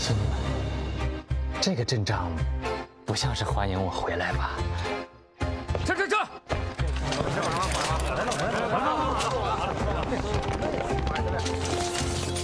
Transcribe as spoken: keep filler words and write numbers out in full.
兄们，这个阵仗不像是欢迎我回来吧？ 撤撤撤！来了来了来了！